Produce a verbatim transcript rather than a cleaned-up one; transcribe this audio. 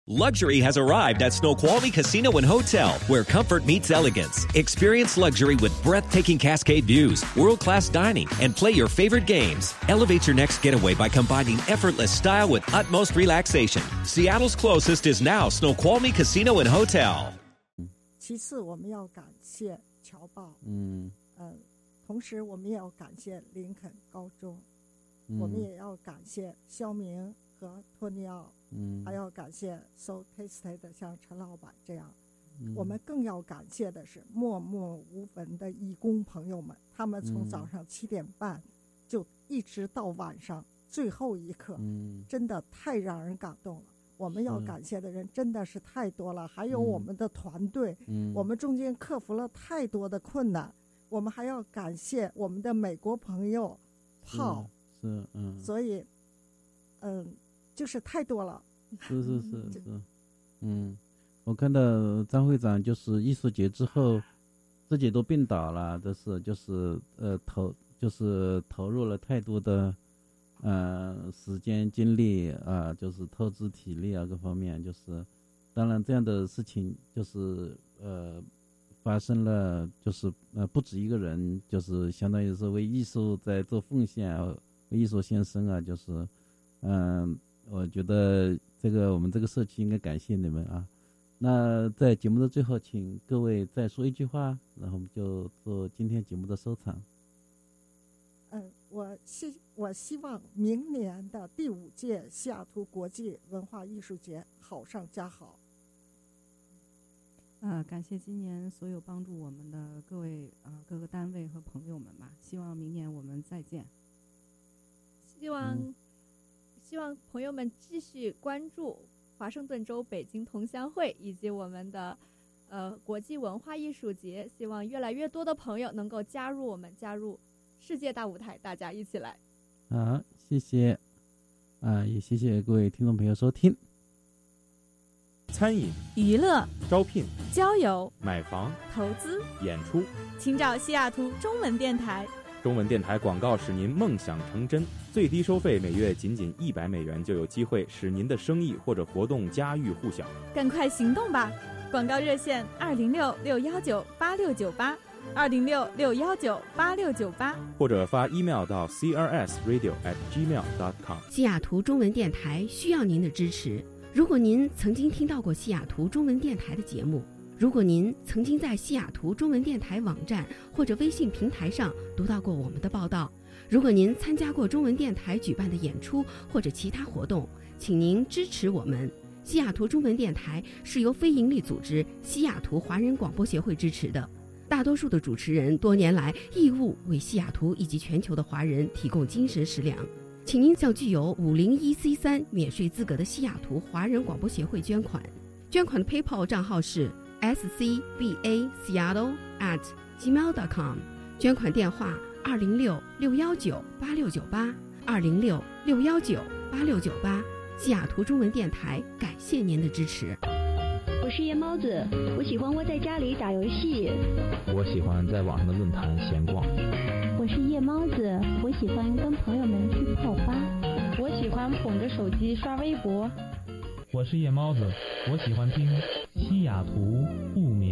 Luxury has arrived at Snoqualmie Casino and Hotel, where comfort meets elegance. Experience luxury with breathtaking cascade views, world-class dining, and play your favorite games. Elevate your next getaway by combining effortless style with utmost relaxation. Seattle's closest is now Snoqualmie Casino and Hotel. 其次，我们要感谢侨报，嗯，呃，同时我们也要感谢林肯高中，嗯、我们也要感谢肖明和托尼奥。嗯，还要感谢 So Tasty 的像陈老板这样、嗯、我们更要感谢的是默默无闻的义工朋友们，他们从早上七点半就一直到晚上最后一刻、嗯、真的太让人感动了。我们要感谢的人真的是太多了，还有我们的团队、嗯、我们中间克服了太多的困难，我们还要感谢我们的美国朋友炮， 是, 是嗯， 所以嗯就是太多了， 是是是是，嗯，我看到张会长就是艺术节之后，自己都病倒了，这是就是呃投就是投入了太多的呃时间精力啊、呃，就是透支体力啊各方面，就是当然这样的事情就是呃发生了，就是呃不止一个人，就是相当于是为艺术在做奉献啊，为艺术献身啊，就是嗯。呃我觉得这个我们这个社区应该感谢你们啊。那在节目的最后，请各位再说一句话，然后我们就做今天节目的收场。 嗯，我希我希望明年的第五届西雅图国际文化艺术节好上加好。 呃，感谢今年所有帮助我们的各位呃各个单位和朋友们吧，希望明年我们再见。 希望、 嗯希望朋友们继续关注华盛顿州北京同乡会以及我们的呃国际文化艺术节，希望越来越多的朋友能够加入我们，加入世界大舞台，大家一起来。 好，谢谢啊，也谢谢各位听众朋友收听。 餐饮、 娱乐、 招聘、 交友、 买房、 投资、 演出， 请找西雅图中文电台。 中文电台广告使您梦想成真，最低收费每月仅仅一百美元，就有机会使您的生意或者活动家喻户晓。 赶快行动吧！广告热线二零六六幺九八六九八，二零六六幺九八六九八， 或者发 email 到 c r s radio at gmail dot com。 西雅图中文电台需要您的支持。如果您曾经听到过西雅图中文电台的节目，如果您曾经在西雅图中文电台网站或者微信平台上读到过我们的报道，如果您参加过中文电台举办的演出或者其他活动，请您支持我们。西雅图中文电台是由非营利组织西雅图华人广播协会支持的，大多数的主持人多年来义务为西雅图以及全球的华人提供精神食粮，请您向具有五零一 C 三免税资格的西雅图华人广播协会捐款，捐款的 PayPal 账号是S C B A Seattle at gmail dot com， 捐款电话二零六六幺九八六九八，二零六六幺九八六九八。西雅图中文电台感谢您的支持。 我是夜猫子，我喜欢窝在家里打游戏。 我喜欢在网上的论坛闲逛。 我是夜猫子，我喜欢跟朋友们去泡吧。 我喜欢捧着手机刷微博。 我是夜猫子，我喜欢听西雅图不眠。